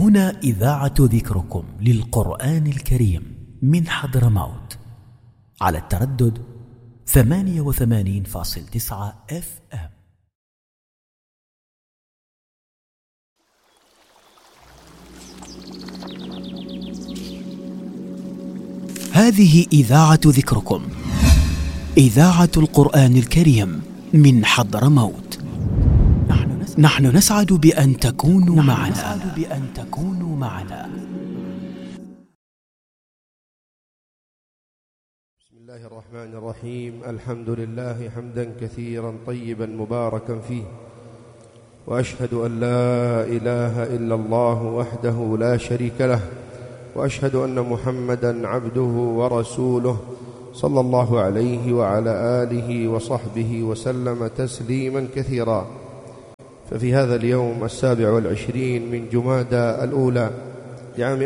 هنا إذاعة ذكركم للقرآن الكريم من حضرموت على التردد 88.9 FM. هذه إذاعة ذكركم، إذاعة القرآن الكريم من حضرموت. نحن نسعد بأن تكونوا معنا. بسم الله الرحمن الرحيم. الحمد لله حمدا كثيرا طيبا مباركا فيه، وأشهد أن لا إله إلا الله وحده لا شريك له، وأشهد أن محمدا عبده ورسوله صلى الله عليه وعلى آله وصحبه وسلم تسليما كثيرا. ففي هذا اليوم 27 من جمادى الأولى لعام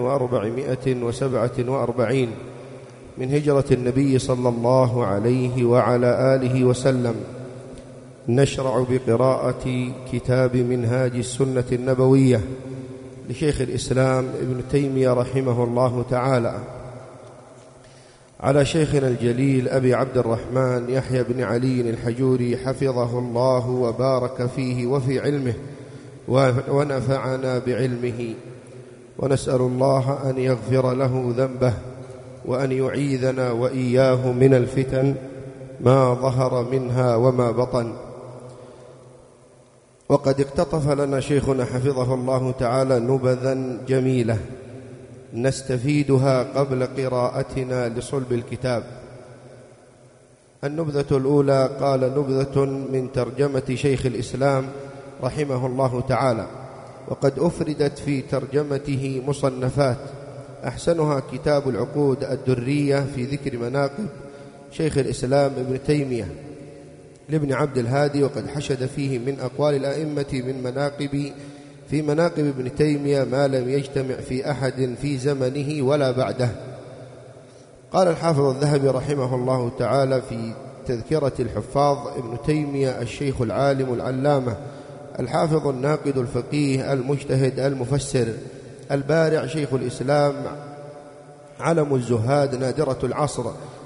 1447 من هجرة النبي صلى الله عليه وعلى آله وسلم، نشرع بقراءة كتاب منهاج السنة النبوية لشيخ الإسلام ابن تيمية رحمه الله تعالى، على شيخنا الجليل أبي عبد الرحمن يحيى بن علي الحجوري حفظه الله وبارك فيه وفي علمه ونفعنا بعلمه، ونسأل الله أن يغفر له ذنبه وأن يعيذنا وإياه من الفتن ما ظهر منها وما بطن. وقد اقتطف لنا شيخنا حفظه الله تعالى نبذا جميلة نستفيدها قبل قراءتنا لصلب الكتاب. النبذة الأولى قال: نبذة من ترجمة شيخ الإسلام رحمه الله تعالى، وقد أفردت في ترجمته مصنفات، أحسنها كتاب العقود الدرية في ذكر مناقب شيخ الإسلام ابن تيمية لابن عبد الهادي، وقد حشد فيه من أقوال الأئمة في مناقب ابن تيمية ما لم يجتمع في أحد في زمنه ولا بعده. قال الحافظ الذهبي رحمه الله تعالى في تذكرة الحفاظ: ابن تيمية الشيخ العالم العلامة الحافظ الناقد الفقيه المجتهد المفسر البارع، شيخ الإسلام علم الزهاد نادرة العصر،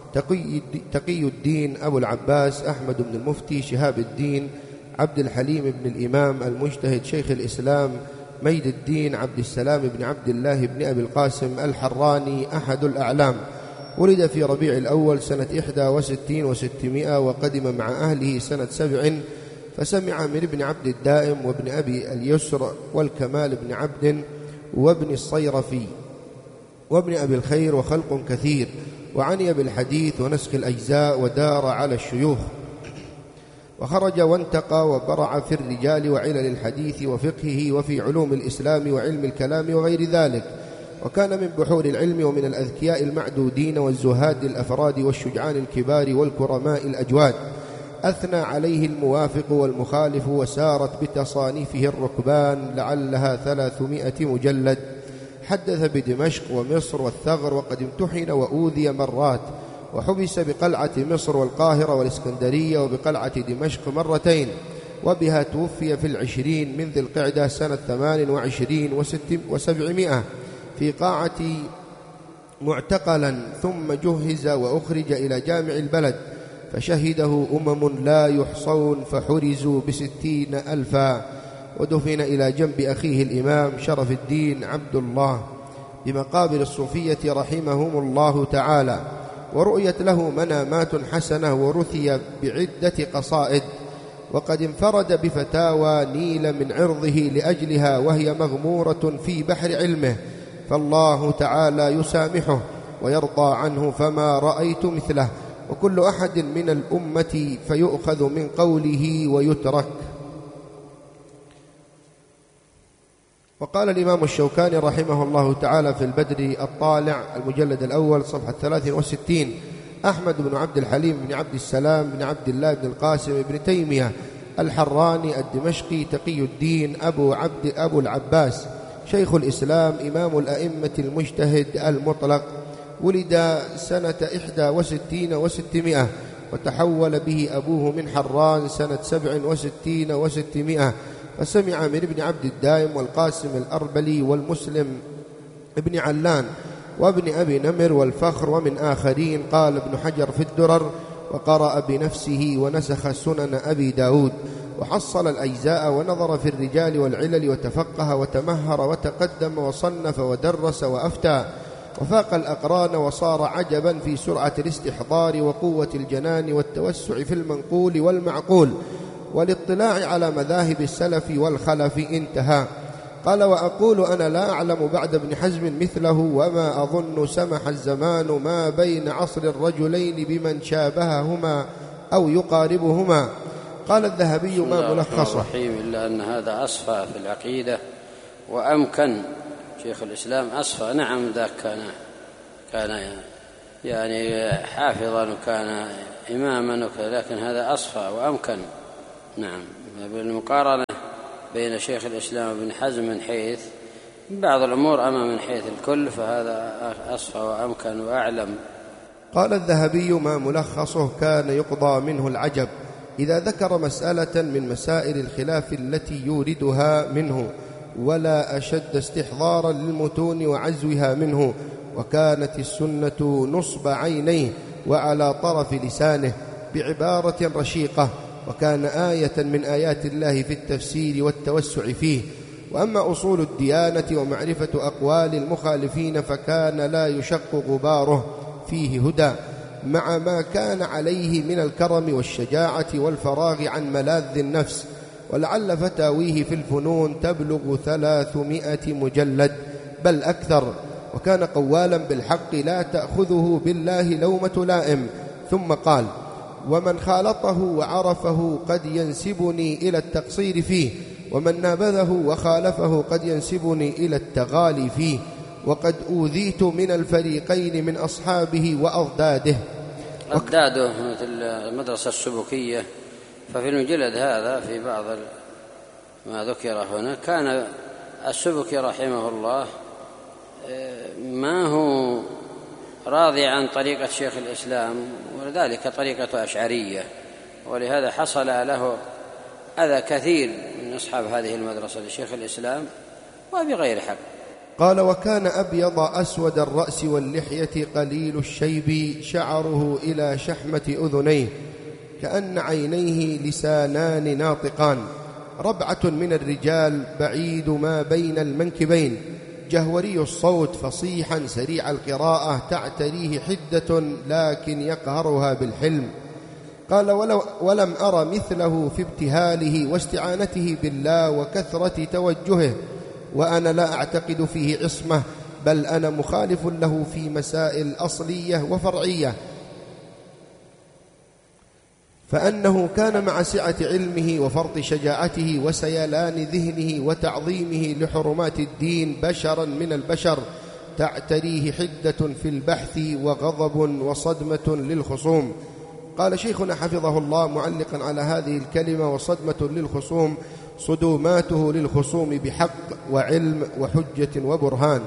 تقي الدين أبو العباس أحمد بن المفتي شهاب الدين عبد الحليم بن الإمام المجتهد، شيخ الإسلام ميد الدين عبد السلام بن عبد الله بن أبي القاسم الحراني أحد الأعلام. ولد في ربيع الأول سنة 61 و600، وقدم مع أهله سنة 7، فسمع من ابن عبد الدائم وابن أبي اليسر والكمال بن عبد وابن الصيرفي وابن أبي الخير وخلق كثير، وعني بالحديث ونسخ الأجزاء ودار على الشيوخ، وخرج وانتقى وبرع في الرجال وعلل الحديث وفقهه وفي علوم الإسلام وعلم الكلام وغير ذلك، وكان من بحور العلم ومن الأذكياء المعدودين والزهاد الأفراد والشجعان الكبار والكرماء الأجواد. أثنى عليه الموافق والمخالف، وسارت بتصانيفه الركبان لعلها 300 مجلد. حدث بدمشق ومصر والثغر، وقد امتحن وأوذي مرات، وحبس بقلعة مصر والقاهرة والإسكندرية وبقلعة دمشق مرتين، وبها توفي في 20 من ذي القعدة سنة 28 و700 في قاعة معتقلا، ثم جهز وأخرج إلى جامع البلد، فشهده لا يحصون، فحرزوا ب60,000، ودفن إلى جنب أخيه الإمام شرف الدين عبد الله بمقابر الصوفية رحمهم الله تعالى. ورؤيت له منامات حسنة، ورثي بعدة قصائد، وقد انفرد بفتاوى نيل من عرضه لأجلها، وهي مغمورة في بحر علمه، فالله تعالى يسامحه ويرضى عنه، فما رأيت مثله، وكل أحد من الأمة فيؤخذ من قوله ويترك. وقال الإمام الشوكاني رحمه الله تعالى في البدر الطالع المجلد الأول صفحة 63: أحمد بن عبد الحليم بن عبد السلام بن عبد الله بن القاسم بن تيمية الحراني الدمشقي تقي الدين أبو العباس، شيخ الإسلام إمام الأئمة المجتهد المطلق. ولد سنة 61 و600، وتحول به أبوه من حران سنة 67 و600، فسمع من ابن عبد الدائم والقاسم الأربلي والمسلم ابن علان وابن أبي نمر والفخر ومن آخرين. قال ابن حجر في الدرر: وقرأ بنفسه ونسخ سنن أبي داود وحصل الأجزاء ونظر في الرجال والعلل وتفقه وتمهر وتقدم وصنف ودرس وأفتى وفاق الأقران وصار عجبا في سرعة الاستحضار وقوة الجنان والتوسع في المنقول والمعقول والاطلاع على مذاهب السلف والخلف. انتهى. قال: وأقول أنا لا أعلم بعد ابن حزم مثله، وما أظن سمح الزمان ما بين عصر الرجلين بمن شابههما أو يقاربهما. قال الذهبي: ما ملخصه؟ إلا أن هذا أصفى في العقيدة وأمكن. شيخ الإسلام أصفى، نعم، ذاك كان يعني حافظا وكان إماما وكذا، لكن هذا أصفى وأمكن. نعم، بالمقارنة بين شيخ الإسلام وابن حزم من حيث بعض الأمور، أما من حيث الكل فهذا أصفى وأمكن وأعلم. قال الذهبي: ما ملخصه؟ كان يقضى منه العجب إذا ذكر مسألة من مسائل الخلاف التي يوردها منه، ولا أشد استحضارا للمتون وعزوها منه، وكانت السنة نصب عينيه وعلى طرف لسانه بعبارة رشيقة، وكان آية من آيات الله في التفسير والتوسع فيه. وأما أصول الديانة ومعرفة أقوال المخالفين فكان لا يشق غباره فيه هدى، مع ما كان عليه من الكرم والشجاعة والفراغ عن ملاذ النفس، ولعل فتاويه في الفنون تبلغ 300 مجلد بل أكثر. وكان قوالا بالحق لا تأخذه بالله لومة لائم. ثم قال: ومن خالطه وعرفه قد ينسبني إلى التقصير فيه، ومن نابذه وخالفه قد ينسبني إلى التغالي فيه، وقد أوذيت من الفريقين من أصحابه وأضداده. أضداده مثل المدرسة السبكية، ففي المجلد هذا في بعض ما ذكر هنا كان السبكي رحمه الله ما هو راضي عن طريقة شيخ الإسلام، ولذلك طريقة أشعرية، ولهذا حصل له أذى كثير من أصحاب هذه المدرسة لشيخ الإسلام وبغير حق. قال: وكان أبيض أسود الرأس واللحية قليل الشيب، شعره إلى شحمة أذنيه، كأن عينيه لسانان ناطقان، ربعة من الرجال بعيد ما بين المنكبين، جهوري الصوت فصيحا سريع القراءة، تعتريه حدة لكن يقهرها بالحلم. قال: ولم أر مثله في ابتهاله واستعانته بالله وكثرة توجهه، وأنا لا أعتقد فيه عصمة، بل أنا مخالف له في مسائل أصلية وفرعية، فأنه كان مع سعة علمه وفرط شجاعته وسيلان ذهنه وتعظيمه لحرمات الدين بشرا من البشر، تعتريه حدة في البحث وغضب وصدمة للخصوم. قال شيخنا حفظه الله معلقا على هذه الكلمة: وصدمة للخصوم صدوماته للخصوم بحق وعلم وحجة وبرهان.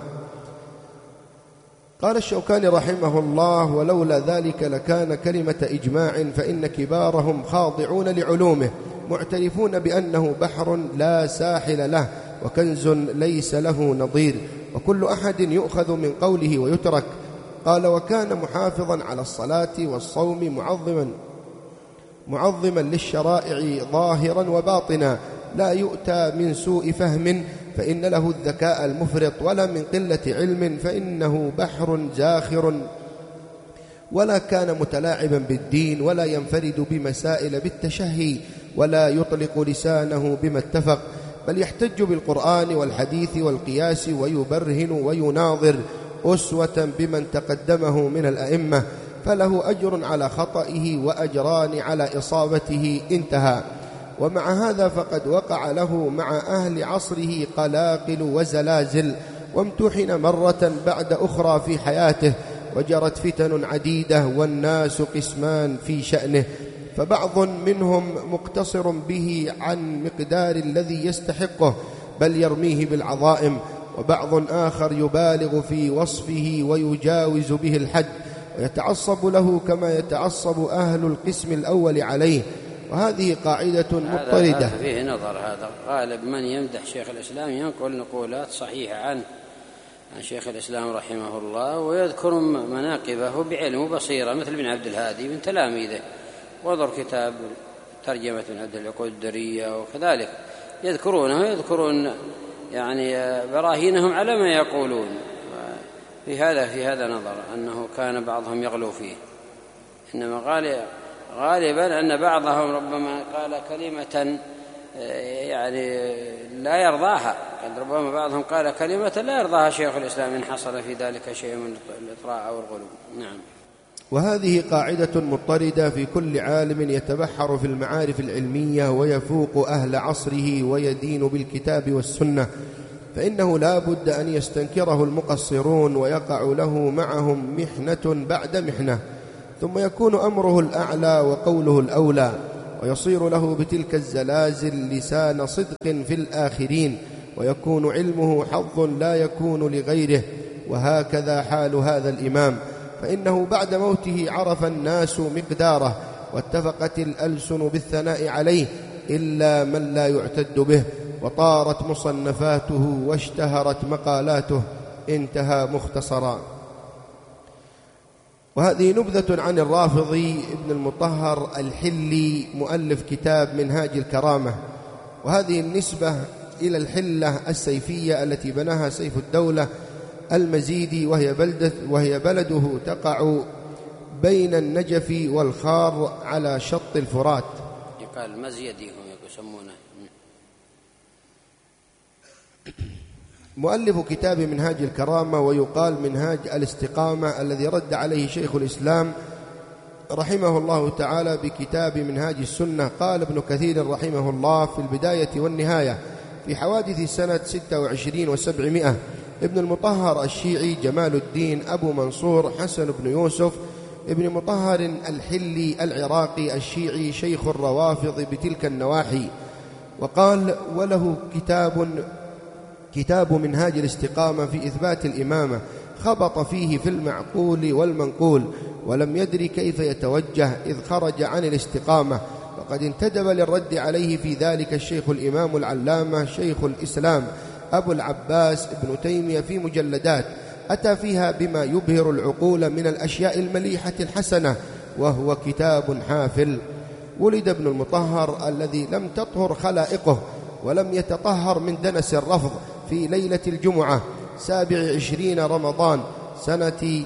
قال الشوكاني رحمه الله: ولولا ذلك لكان كلمة إجماع، فإن كبارهم خاضعون لعلومه معترفون بأنه بحر لا ساحل له وكنز ليس له نظير، وكل أحد يؤخذ من قوله ويترك. قال: وكان محافظا على الصلاة والصوم معظما للشرائع ظاهرا وباطنا، لا يؤتى من سوء فهم فإن له الذكاء المفرط، ولا من قلة علم فإنه بحر زاخر، ولا كان متلاعبا بالدين، ولا ينفرد بمسائل بالتشهي، ولا يطلق لسانه بما اتفق، بل يحتج بالقرآن والحديث والقياس ويبرهن ويناظر، أسوة بمن تقدمه من الأئمة، فله أجر على خطئه وأجران على إصابته. انتهى. ومع هذا فقد وقع له مع أهل عصره قلاقل وزلازل، وامتحن مرة بعد أخرى في حياته، وجرت فتن عديدة، والناس قسمان في شأنه، فبعض منهم مقتصر به عن مقدار الذي يستحقه بل يرميه بالعظائم، وبعض آخر يبالغ في وصفه ويجاوز به الحد ويتعصب له كما يتعصب أهل القسم الأول عليه، وهذه قاعدة مضطردة. هذا فيه نظر. هذا غالب من يمدح شيخ الإسلام ينقل نقولات صحيحة عن شيخ الإسلام رحمه الله، ويذكر مناقبه بعلم وبصيرة، مثل ابن عبد الهادي من تلاميذه، وانظر كتاب ترجمة ابن عبد العقود الدرية، وكذلك يذكرون يعني براهينهم على ما يقولون. في هذا نظر أنه كان بعضهم يغلو فيه، إنما غالبا أن بعضهم ربما قال كلمة يعني لا يرضاها، قد ربما بعضهم قال كلمة لا يرضاها شيخ الإسلام إن حصل في ذلك شيء من الإطراء أو الغلو. نعم. وهذه قاعدة مضطردة في كل عالم يتبحر في المعارف العلمية ويفوق أهل عصره ويدين بالكتاب والسنة، فإنه لا بد أن يستنكره المقصرون ويقع له معهم محنة بعد محنة، ثم يكون أمره الأعلى وقوله الأولى، ويصير له بتلك الزلازل لسان صدق في الآخرين، ويكون علمه حظ لا يكون لغيره. وهكذا حال هذا الإمام، فإنه بعد موته عرف الناس مقداره، واتفقت الألسن بالثناء عليه إلا من لا يعتد به، وطارت مصنفاته واشتهرت مقالاته. انتهى مختصرا. وهذه نبذة عن الرافضي ابن المطهر الحلي مؤلف كتاب منهاج الكرامة. وهذه النسبة إلى الحلة السيفية التي بناها سيف الدولة المزيدي، وهي بلده تقع بين النجف والخار على شط الفرات. يقال المزيدي هم يسمونه. مؤلف كتاب منهاج الكرامة، ويقال منهاج الاستقامة، الذي رد عليه شيخ الإسلام رحمه الله تعالى بكتاب منهاج السنة. قال ابن كثير رحمه الله في البداية والنهاية في حوادث سنة 26 و700: ابن المطهر الشيعي جمال الدين أبو منصور حسن بن يوسف ابن مطهر الحلي العراقي الشيعي شيخ الروافض بتلك النواحي. وقال: وله كتاب منهاج الاستقامة في إثبات الإمامة، خبط فيه في المعقول والمنقول، ولم يدري كيف يتوجه إذ خرج عن الاستقامة، وقد انتدب للرد عليه في ذلك الشيخ الإمام العلامة شيخ الإسلام أبو العباس ابن تيمية في مجلدات أتى فيها بما يبهر العقول من الأشياء المليحة الحسنة، وهو كتاب حافل. ولد ابن المطهر الذي لم تطهر خلائقه ولم يتطهر من دنس الرفض في ليلة الجمعة 27 رمضان سنة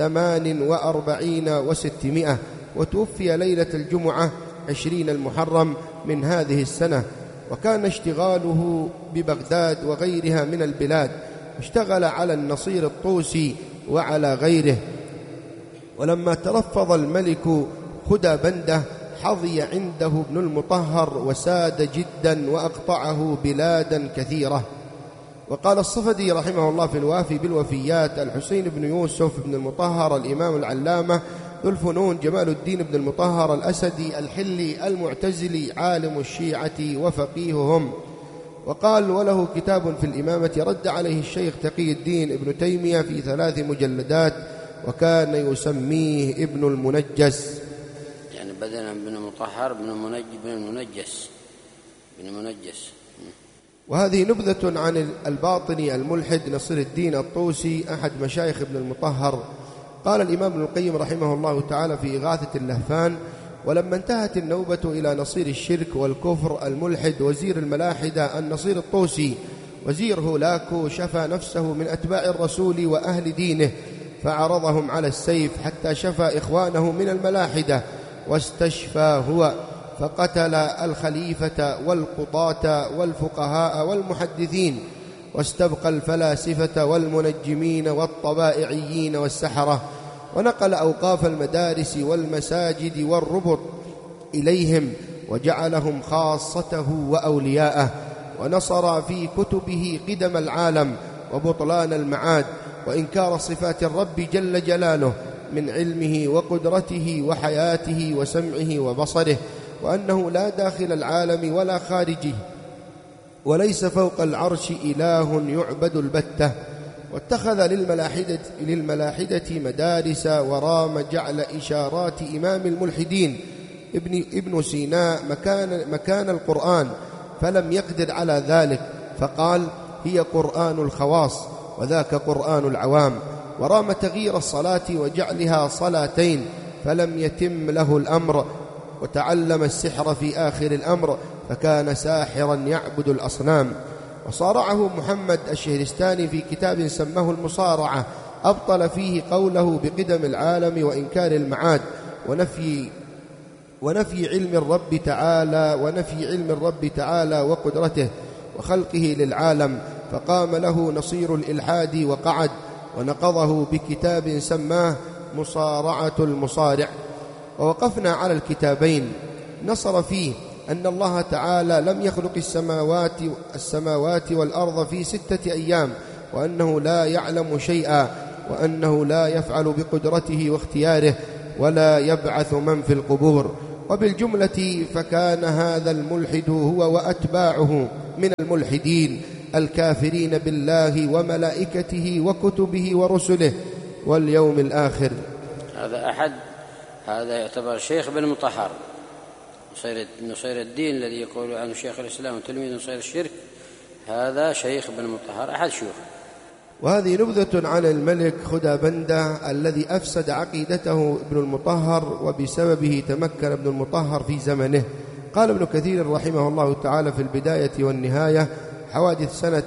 48 و600، وتوفي ليلة الجمعة 20 المحرم من هذه السنة. وكان اشتغاله ببغداد وغيرها من البلاد، اشتغل على النصير الطوسي وعلى غيره. ولما ترفض الملك خدى بنده حظي عنده ابن المطهر وساد جدا وأقطعه بلادا كثيرة. وقال الصفدي رحمه الله في الوافي بالوفيات: الحسين بن يوسف بن المطهر الإمام العلامة ذو الفنون جمال الدين بن المطهر الأسدي الحلي المعتزلي عالم الشيعة وفقيههم. وقال: وله كتاب في الإمامة رد عليه الشيخ تقي الدين ابن تيمية في 3 مجلدات، وكان يسميه ابن المنجس، يعني بدلا بن مطهر بن منجس. وهذه نبذة عن الباطني الملحد نصير الدين الطوسي أحد مشايخ ابن المطهر. قال الإمام ابن القيم رحمه الله تعالى في إغاثة اللهفان: ولما انتهت النوبة إلى نصير الشرك والكفر الملحد وزير الملاحدة النصير الطوسي، وزير هولاكو شفى نفسه من أتباع الرسول وأهل دينه، فعرضهم على السيف حتى شفى إخوانه من الملاحدة واستشفى هو، فقتل الخليفة والقضاة والفقهاء والمحدثين، واستبقى الفلاسفة والمنجمين والطبائعيين والسحرة، ونقل أوقاف المدارس والمساجد والربط إليهم، وجعلهم خاصته وأولياءه، ونصر في كتبه قدم العالم وبطلان المعاد وإنكار صفات الرب جل جلاله من علمه وقدرته وحياته وسمعه وبصره، وأنه لا داخل العالم ولا خارجه، وليس فوق العرش إله يعبد البتة. واتخذ للملاحدة مدارس، ورام جعل إشارات إمام الملحدين ابن سينا مكان القرآن، فلم يقدر على ذلك، فقال: هي قرآن الخواص وذاك قرآن العوام. ورام تغيير الصلاة وجعلها صلاتين، فلم يتم له الأمر، وتعلم السحر في آخر الأمر، فكان ساحرا يعبد الأصنام. وصارعه محمد الشهرستاني في كتاب سماه المصارعة، أبطل فيه قوله بقدم العالم وإنكار المعاد ونفي علم الرب تعالى وقدرته وخلقه للعالم، فقام له نصير الإلحاد وقعد، ونقضه بكتاب سماه مصارعة المصارع. ووقفنا على الكتابين. نصر فيه أن الله تعالى لم يخلق السماوات والأرض في 6 أيام، وأنه لا يعلم شيئا، وأنه لا يفعل بقدرته واختياره، ولا يبعث من في القبور. وبالجملة فكان هذا الملحد هو وأتباعه من الملحدين الكافرين بالله وملائكته وكتبه ورسله واليوم الآخر. هذا يعتبر شيخ بن مطهر نصير الدين الذي يقول عنه شيخ الإسلام وتلميذ نصير الشرك، هذا شيخ بن مطهر أحد شيوخه. وهذه نبذة عن الملك خدابندة الذي أفسد عقيدته ابن المطهر، وبسببه تمكن ابن المطهر في زمنه. قال ابن كثير رحمه الله تعالى في البداية والنهاية: حوادث سنة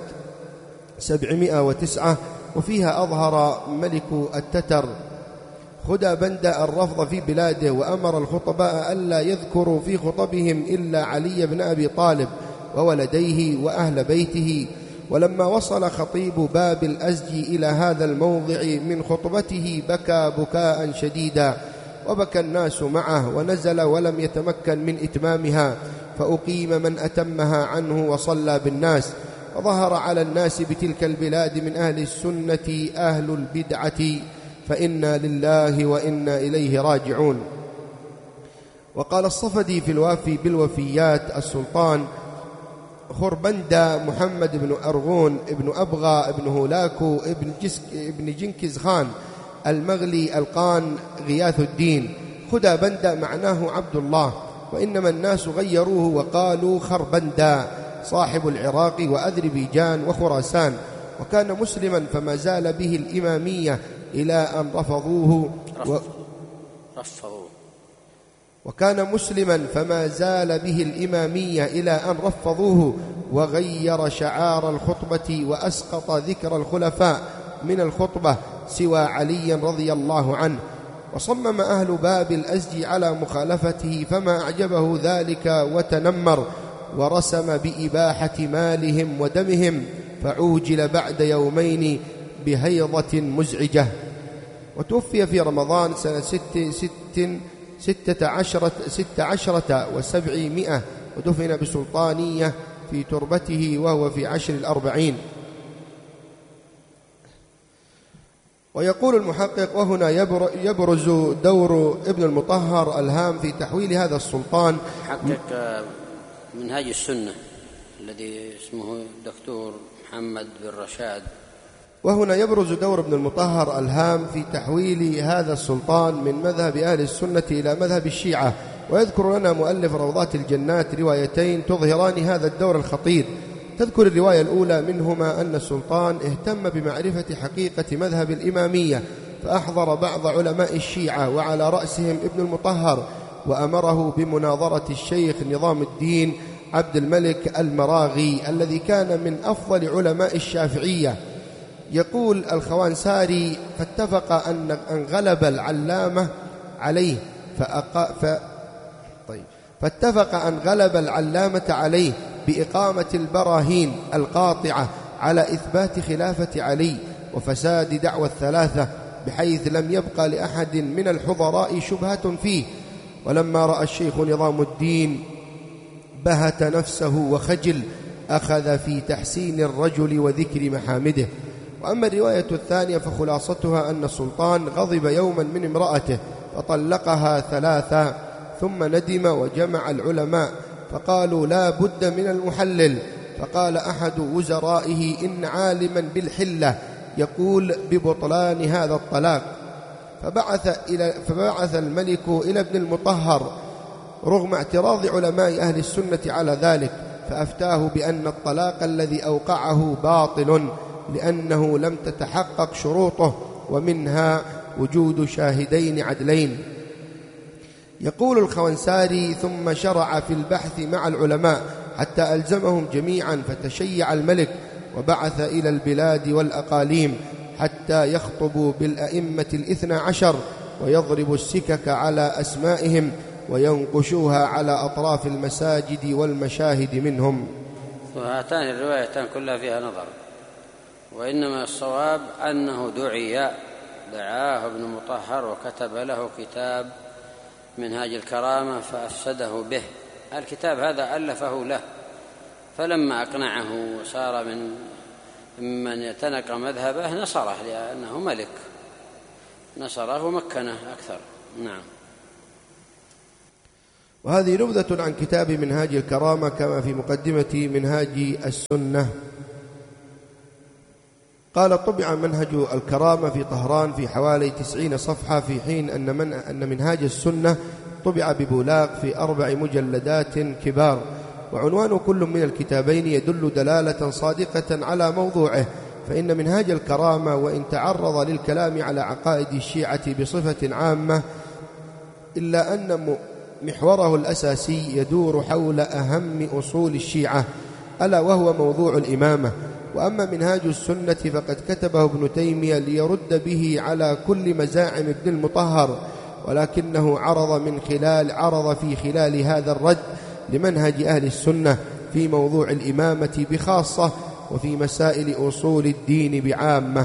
709، وفيها أظهر ملك التتر خدابندة الرفض في بلاده، وأمر الخطباء ألا يذكروا في خطبهم إلا علي بن أبي طالب وولديه وأهل بيته. ولما وصل خطيب باب الأزج إلى هذا الموضع من خطبته بكى بكاء شديدا، وبكى الناس معه، ونزل ولم يتمكن من إتمامها، فأقيم من أتمها عنه وصلى بالناس. وظهر على الناس بتلك البلاد من أهل السنة أهل البدعة، فإنا لله وإنا إليه راجعون. وقال الصفدي في الوافي بالوفيات: السلطان خربندة محمد بن أرغون ابن أبغى ابن هولاكو ابن جنكز خان المغلي القان غياث الدين. خدابندة معناه عبد الله، وإنما الناس غيروه وقالوا خربندة، صاحب العراق وأذربيجان وخراسان، وكان مسلما فما زال به الإمامية إلى أن رفضوه وكان مسلما فما زال به الإمامية إلى أن رفضوه، وغير شعار الخطبة وأسقط ذكر الخلفاء من الخطبة سوى علي رضي الله عنه. وصمم أهل باب الأزج على مخالفته، فما أعجبه ذلك وتنمر، ورسم بإباحة مالهم ودمهم، فعوجل بعد يومين بهيضة مزعجة. وتوفي في رمضان سنة 16 و700، ودفن بسلطانية في تربته وهو في 10 40. ويقول المحقق: وهنا يبرز دور ابن المطهر الهام في تحويل هذا السلطان. حقق منهاج السنة الذي اسمه الدكتور محمد بن رشاد. وهنا يبرز دور ابن المطهر الهام في تحويل هذا السلطان من مذهب أهل السنة إلى مذهب الشيعة. ويذكر لنا مؤلف روضات الجنات روايتين تظهران هذا الدور الخطير. تذكر الرواية الأولى منهما أن السلطان اهتم بمعرفة حقيقة مذهب الإمامية، فأحضر بعض علماء الشيعة وعلى رأسهم ابن المطهر، وأمره بمناظرة الشيخ نظام الدين عبد الملك المراغي الذي كان من أفضل علماء الشافعية. يقول الخوانساري: فاتفق أن غلب العلامة عليه فاتفق أن غلب العلامة عليه بإقامة البراهين القاطعة على إثبات خلافة علي وفساد دعوى الثلاثة، بحيث لم يبقى لأحد من الحضراء شبهة فيه. ولما رأى الشيخ نظام الدين بهت نفسه وخجل، أخذ في تحسين الرجل وذكر محامده. وأما الرواية الثانية فخلاصتها أن السلطان غضب يوما من امرأته فطلقها 3، ثم ندم وجمع العلماء فقالوا: لا بد من المحلل. فقال أحد وزرائه: إن عالما بالحلة يقول ببطلان هذا الطلاق. فبعث الملك إلى ابن المطهر رغم اعتراض علماء أهل السنة على ذلك، فأفتاه بأن الطلاق الذي أوقعه باطل لأنه لم تتحقق شروطه، ومنها وجود شاهدين عدلين. يقول الخونساري: ثم شرع في البحث مع العلماء حتى ألزمهم جميعا، فتشيع الملك وبعث إلى البلاد والأقاليم حتى يخطبوا بالأئمة 12 ويضربوا السكك على أسمائهم وينقشوها على أطراف المساجد والمشاهد منهم. وهاتان الروايتان كلها فيها نظر، وإنما الصواب أنه دعاه ابن مطهر وكتب له كتاب منهاج الكرامة فأفسده به. الكتاب هذا ألفه له، فلما أقنعه وصار من يتنق مذهبه نصره، لأنه ملك، نصره ومكنه أكثر. نعم. وهذه نبذة عن كتاب منهاج الكرامة كما في مقدمة منهاج السنة. قال: طبع منهج الكرامة في طهران في حوالي 90 صفحة، في حين أن منهاج السنة طبع ببولاق في 4 مجلدات كبار، وعنوان كل من الكتابين يدل دلالة صادقة على موضوعه. فإن منهاج الكرامة وإن تعرض للكلام على عقائد الشيعة بصفة عامة، إلا أن محوره الأساسي يدور حول أهم أصول الشيعة، ألا وهو موضوع الإمامة. وأما منهاج السنة فقد كتبه ابن تيمية ليرد به على كل مزاعم ابن المطهر، ولكنه عرض في خلال هذا الرد لمنهج أهل السنة في موضوع الإمامة بخاصة، وفي مسائل أصول الدين بعامة.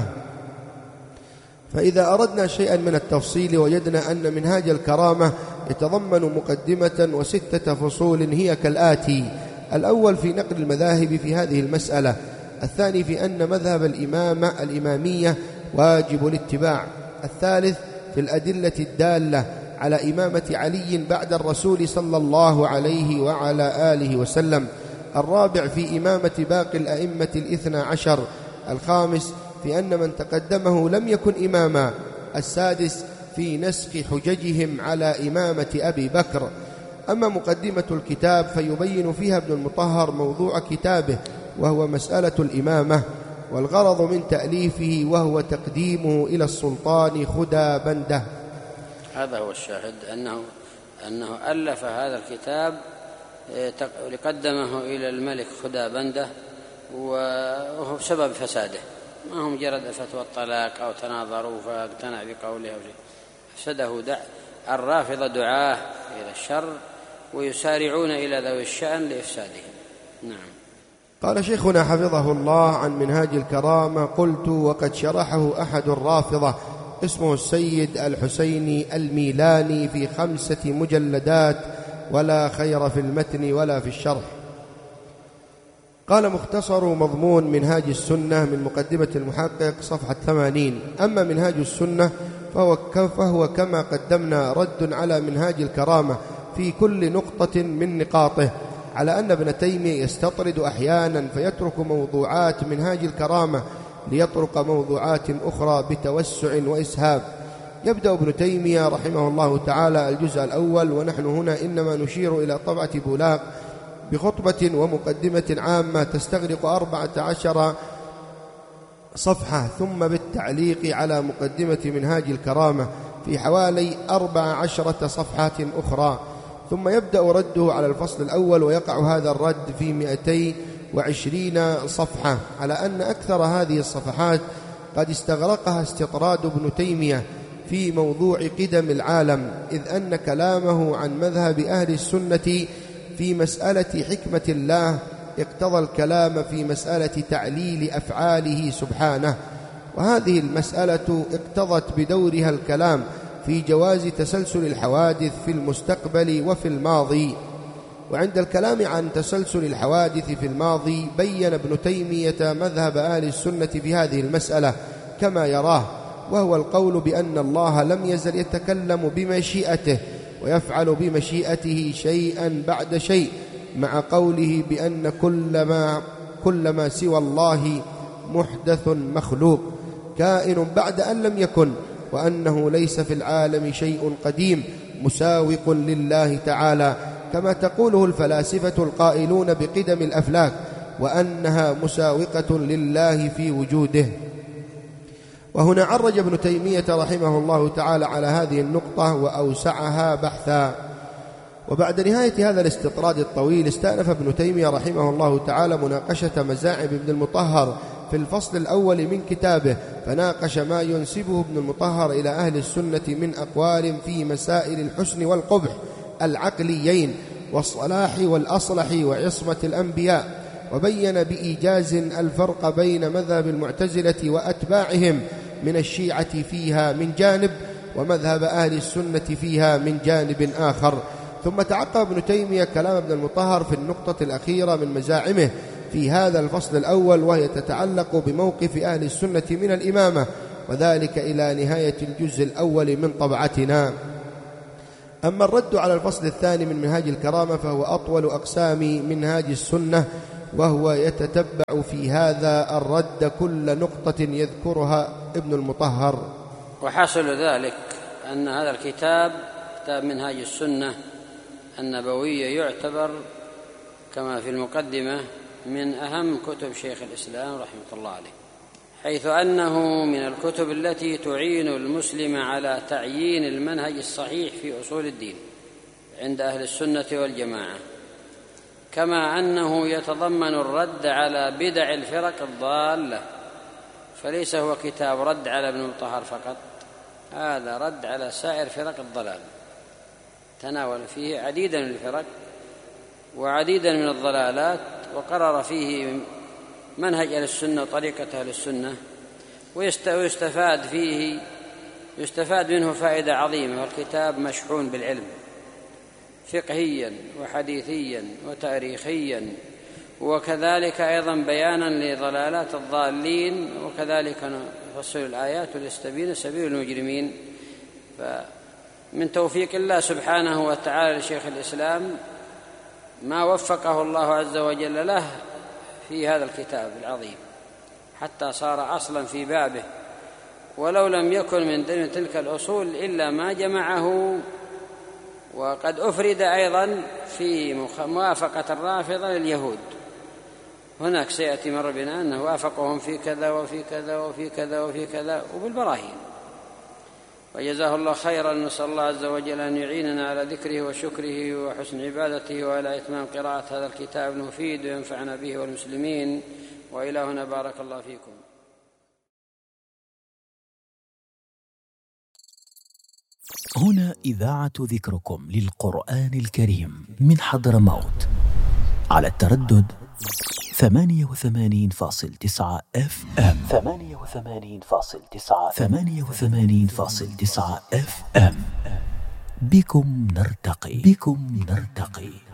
فإذا أردنا شيئا من التفصيل وجدنا أن منهاج الكرامة يتضمن مقدمة و6 فصول هي كالآتي: الأول في نقل المذاهب في هذه المسألة، الثاني في أن مذهب الإمامية واجب الاتباع، الثالث في الأدلة الدالة على إمامة علي بعد الرسول صلى الله عليه وعلى آله وسلم، الرابع في إمامة باقي الأئمة 12، الخامس في أن من تقدمه لم يكن إماما، السادس في نسخ حججهم على إمامة أبي بكر. أما مقدمة الكتاب فيبين فيها ابن المطهر موضوع كتابه، وهو مسألة الإمامة، والغرض من تأليفه وهو تقديمه إلى السلطان خدى بنده. هذا هو الشاهد، أنه ألف هذا الكتاب لقدمه إلى الملك خدى بنده، وهو سبب فساده، ما هو مجرد فتوى الطلاق أو تناظروا فاقتنع بقوله أو شيء. فسده الرافضة دعاه إلى الشر ويسارعون إلى ذوي الشأن لإفسادهم. نعم. قال شيخنا حفظه الله عن منهاج الكرامة: قلت: وقد شرحه أحد الرافضة اسمه السيد الحسيني الميلاني في 5 مجلدات، ولا خير في المتن ولا في الشرح. قال: مختصر مضمون منهاج السنة من مقدمة المحقق صفحة 80. أما منهاج السنة فهو كما قدمنا رد على منهاج الكرامة في كل نقطة من نقاطه، على أن ابن تيمية يستطرد أحيانا فيترك موضوعات منهاج الكرامة ليطرق موضوعات أخرى بتوسع وإسهاب. يبدأ ابن تيمية رحمه الله تعالى الجزء الأول، ونحن هنا إنما نشير إلى طبعة بولاق، بخطبة ومقدمة عامة تستغرق 14 صفحة، ثم بالتعليق على مقدمة منهاج الكرامة في حوالي 14 صفحة أخرى، ثم يبدأ رده على الفصل الأول، ويقع هذا الرد في 220 صفحة، على أن أكثر هذه الصفحات قد استغرقها استطراد ابن تيمية في موضوع قدم العالم، إذ أن كلامه عن مذهب أهل السنة في مسألة حكمة الله اقتضى الكلام في مسألة تعليل أفعاله سبحانه، وهذه المسألة اقتضت بدورها الكلام في جواز تسلسل الحوادث في المستقبل وفي الماضي. وعند الكلام عن تسلسل الحوادث في الماضي بين ابن تيمية مذهب أهل السنة في هذه المسألة كما يراه، وهو القول بأن الله لم يزل يتكلم بمشيئته ويفعل بمشيئته شيئا بعد شيء، مع قوله بأن كل ما سوى الله محدث مخلوق كائن بعد أن لم يكن، وأنه ليس في العالم شيء قديم، مساوق لله تعالى، كما تقوله الفلاسفة القائلون بقدم الأفلاك، وأنها مساوقة لله في وجوده. وهنا عرج ابن تيمية رحمه الله تعالى على هذه النقطة وأوسعها بحثا. وبعد نهاية هذا الاستطراد الطويل استأنف ابن تيمية رحمه الله تعالى مناقشة مزاعم ابن المطهر في الفصل الأول من كتابه، فناقش ما ينسبه ابن المطهر إلى أهل السنة من أقوال في مسائل الحسن والقبح العقليين والصلاح والأصلح وعصمة الأنبياء، وبين بإيجاز الفرق بين مذهب المعتزلة وأتباعهم من الشيعة فيها من جانب، ومذهب أهل السنة فيها من جانب آخر. ثم تعقب ابن تيمية كلام ابن المطهر في النقطة الأخيرة من مزاعمه في هذا الفصل الأول، وهي تتعلق بموقف أهل السنة من الإمامة، وذلك إلى نهاية الجزء الأول من طبعتنا. أما الرد على الفصل الثاني من منهاج الكرامة فهو أطول أقسام منهاج السنة، وهو يتتبع في هذا الرد كل نقطة يذكرها ابن المطهر. وحاصل ذلك أن هذا الكتاب كتاب منهاج السنة النبوية يعتبر كما في المقدمة من أهم كتب شيخ الإسلام رحمه الله عليه، حيث أنه من الكتب التي تعين المسلم على تعيين المنهج الصحيح في أصول الدين عند أهل السنة والجماعة، كما أنه يتضمن الرد على بدع الفرق الضالة، فليس هو كتاب رد على ابن المطهر فقط، هذا رد على سائر فرق الضلال، تناول فيه عديدا من الفرق وعديدا من الضلالات، وقرر فيه منهج أهل السنة وطريقة أهل السنة، يستفاد منه فائدة عظيمة. والكتاب مشحون بالعلم فقهيا وحديثيا وتاريخيا، وكذلك أيضا بيانا لضلالات الضالين، وكذلك نفصل الآيات وليستبين سبيل المجرمين. فمن توفيق الله سبحانه وتعالى لشيخ الإسلام ما وفقه الله عز وجل له في هذا الكتاب العظيم حتى صار أصلا في بابه، ولو لم يكن من ضمن تلك الأصول إلا ما جمعه. وقد أفرد أيضا في موافقة الرافضة لليهود، هناك سيأتي مر بنا أنه وافقهم في كذا وفي كذا وفي كذا وفي كذا وبالبراهين، وجزاه الله خيرا. نسأل الله عز وجل أن يعيننا على ذكره وشكره وحسن عبادته، وعلى إتمام قراءة هذا الكتاب المفيد وينفعنا به والمسلمين. وإلى هنا بارك الله فيكم. هنا إذاعة ذكركم للقرآن الكريم من حضرموت على التردد 88.9 FM 88.9 FM. بكم نرتقي.